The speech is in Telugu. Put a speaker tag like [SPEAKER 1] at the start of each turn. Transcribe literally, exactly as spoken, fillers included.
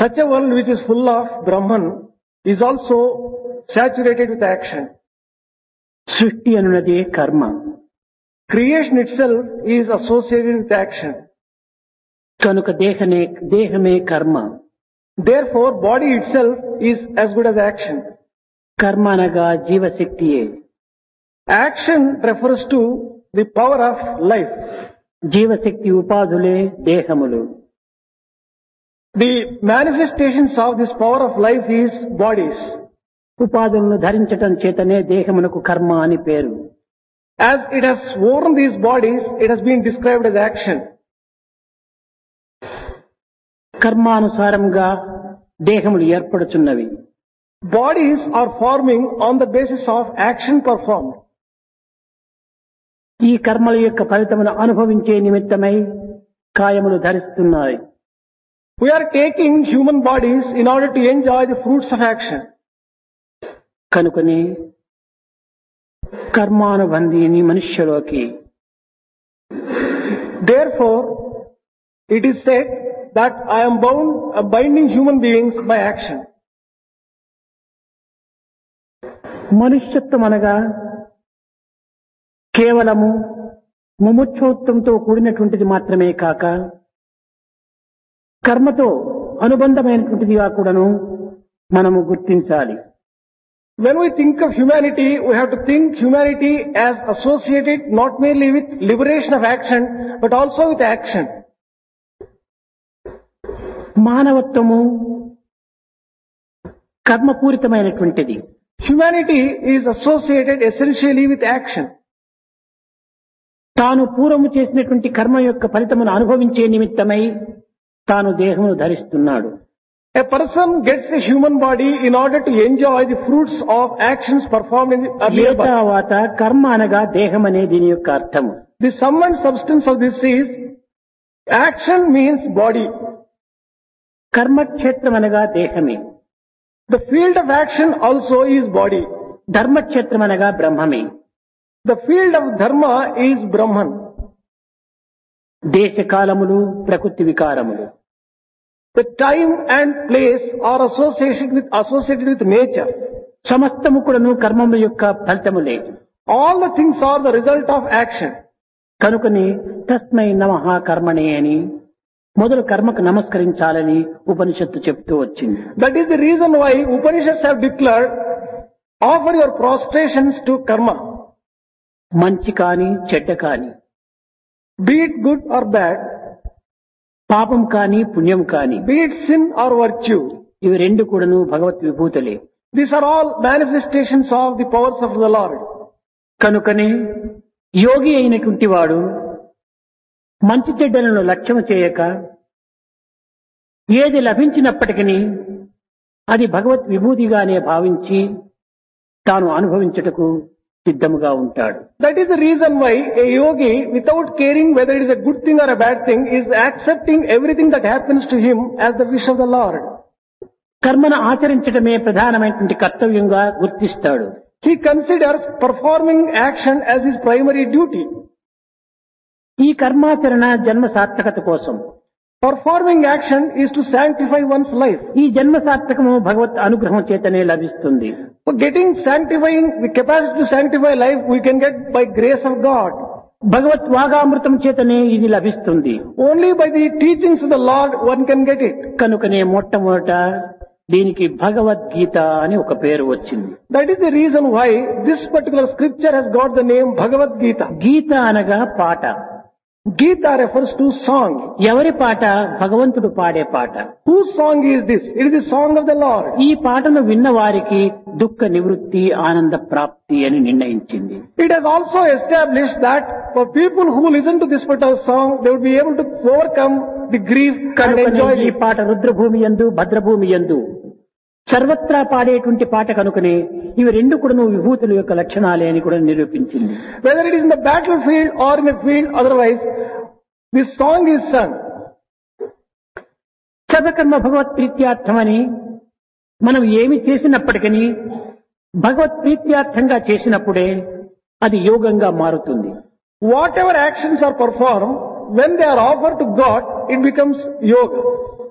[SPEAKER 1] Such a world which is full of Brahman is also saturated with action.
[SPEAKER 2] సృష్టి అనున్నదే కర్మ.
[SPEAKER 1] Creation itself is associated with action.
[SPEAKER 2] కనుక దేహమే దేహమే కర్మ.
[SPEAKER 1] Therefore, body itself is as good as action.
[SPEAKER 2] కర్మ అనగా జీవశక్తియే.
[SPEAKER 1] Action refers to the power of life.
[SPEAKER 2] జీవశక్తి ఉపాధులే దేహములు.
[SPEAKER 1] The manifestations of this power of life is bodies.
[SPEAKER 2] ఉపాధులను ధరించటం చేతనే దేహమునకు కర్మ అని పేరు.
[SPEAKER 1] As it has worn these bodies, it has been described as action.
[SPEAKER 2] కర్మానుసారంగా దేహములు ఏర్పడుచున్నవి.
[SPEAKER 1] Bodies are forming on the basis of action performed.
[SPEAKER 2] ఈ కర్మల యొక్క ఫలితమును అనుభవించే నిమిత్తమై కాయములు ధరిస్తున్నాయి.
[SPEAKER 1] We are taking human bodies in order to enjoy the fruits of action.
[SPEAKER 2] కనుకనే కర్మానుబంధిని మనుష్యలోకి.
[SPEAKER 1] Therefore, it is said that I am bound, uh, binding human beings by action.
[SPEAKER 2] మనుష్యత్వం అనగా కేవలము ముముక్షోత్వంతో కూడినటువంటిది మాత్రమే కాక కర్మతో అనుబంధమైనటువంటిదిగా కూడాను మనము గుర్తించాలి.
[SPEAKER 1] When we think of humanity, we have to think humanity as associated not merely with liberation of action, but also with action.
[SPEAKER 2] మానవత్వము కర్మపూరితమైనటువంటిది.
[SPEAKER 1] Humanity is associated essentially with action.
[SPEAKER 2] తాను పూర్వము చేసినటువంటి కర్మ యొక్క ఫలితమును అనుభవించే నిమిత్తమై తాను దేహమును ధరిస్తున్నాడు.
[SPEAKER 1] A person gets a human body in order to enjoy the fruits of actions performed in the earlier birth.
[SPEAKER 2] తర్వాత కర్మ అనగా దేహం అనే దీని యొక్క అర్థము.
[SPEAKER 1] The sum and substance of this is action means body.
[SPEAKER 2] కర్మక్షేత్రం అనగా దేహమే.
[SPEAKER 1] The field of action also is body.
[SPEAKER 2] Dharmakshetram అనగా బ్రహ్మమే.
[SPEAKER 1] The field of dharma is Brahman.
[SPEAKER 2] దేశకాలములు ప్రకృతి వికారములు.
[SPEAKER 1] The time and place are associated with associated with nature.
[SPEAKER 2] సమస్తము కూడాను కర్మముల యొక్క ఫలితములే.
[SPEAKER 1] All the things are the result of action.
[SPEAKER 2] కనుకని తస్మై నమః కర్మణే అని మొదలు కర్మకు నమస్కరించాలని ఉపనిషత్తు చెప్తూ వచ్చింది.
[SPEAKER 1] That is the reason why Upanishads have declared, offer your prostrations to karma.
[SPEAKER 2] మంచి కాని చెడ్డ కాని,
[SPEAKER 1] Be it good or bad,
[SPEAKER 2] పాపం కాని పుణ్యం కాని,
[SPEAKER 1] be it sin or virtue.
[SPEAKER 2] ఇవి రెండు కూడాను భగవత్ విభూతులే.
[SPEAKER 1] These are all manifestations of the powers of the Lord.
[SPEAKER 2] కనుకనే యోగి అయినటువంటి వాడు మంచి చెడ్డలను లక్ష్యం చేయక ఏది లభించినప్పటికీ అది భగవత్ విభూతిగానే భావించి తాను అనుభవించుటకు సిద్ధముగా ఉంటాడు.
[SPEAKER 1] That is the reason why a yogi, without caring whether it is a good thing or a bad thing, is accepting everything that happens to him as the wish of the Lord.
[SPEAKER 2] కర్మను ఆచరించడమే ప్రధానమైనటువంటి కర్తవ్యంగా గుర్తిస్తాడు.
[SPEAKER 1] He considers performing action as his primary duty.
[SPEAKER 2] ఈ కర్మాచరణ జన్మ సార్థకత కోసం.
[SPEAKER 1] Performing action is to sanctify one's life.
[SPEAKER 2] ఈ జన్మ సార్థకము భగవత్ అనుగ్రహం చేతనే లభిస్తుంది.
[SPEAKER 1] For getting sanctifying, the capacity to sanctify life we can get by grace of God.
[SPEAKER 2] భగవత్ వాగామృతం చేతనే ఇది లభిస్తుంది.
[SPEAKER 1] Only by the teachings of the Lord one can get it.
[SPEAKER 2] కనుకనే మొట్టమొదట దీనికి భగవద్గీత అని ఒక పేరు వచ్చింది.
[SPEAKER 1] That is the reason why this particular scripture has got the name Bhagavad Gita.
[SPEAKER 2] గీత అనగా పాట.
[SPEAKER 1] Gita refers to song.
[SPEAKER 2] ఎవరి పాట? భగవంతుడు పాడే పాట.
[SPEAKER 1] Whose song is this? It is the song of the Lord.
[SPEAKER 2] ఈ పాటను విన్న వారికి దుఃఖ నివృత్తి ఆనంద ప్రాప్తి అని నిర్ణయించింది.
[SPEAKER 1] It has also established that for people who listen to this particular song, they would be able to overcome the grief and enjoy
[SPEAKER 2] ఈ
[SPEAKER 1] it.
[SPEAKER 2] పాట రుద్రభూమి యందు భద్రభూమి యందు సర్వత్రా పాడేటువంటి పాట కనుకనే ఇవి రెండు కూడా విభూతుల యొక్క లక్షణాలే అని కూడా నిరూపించింది.
[SPEAKER 1] Whether it is in the battlefield or in a field otherwise, this song is sung.
[SPEAKER 2] సర్వకర్మ భగవత్ ప్రీత్యార్థమని మనం ఏమి చేసినప్పటికీ భగవత్ ప్రీత్యార్థంగా చేసినప్పుడే అది యోగంగా మారుతుంది.
[SPEAKER 1] Whatever actions are performed, when they are offered to God, it becomes yoga.